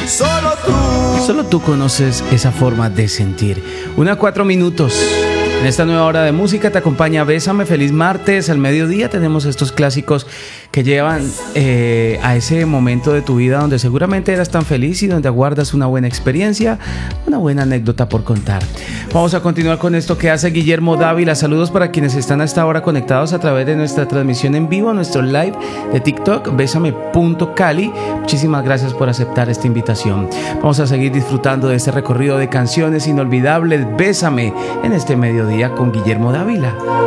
Solo tú conoces esa forma de sentir. 1:04. En esta nueva hora de música te acompaña Bésame. Feliz martes. Al mediodía tenemos estos clásicos que llevan a ese momento de tu vida donde seguramente eras tan feliz y donde aguardas una buena experiencia, una buena anécdota por contar. Vamos a continuar con esto que hace Guillermo Dávila. Saludos para quienes están a esta hora conectados a través de nuestra transmisión en vivo, nuestro live de TikTok, besame.cali. Muchísimas gracias por aceptar esta invitación. Vamos a seguir disfrutando de este recorrido de canciones inolvidables. Bésame en este mediodía con Guillermo Dávila.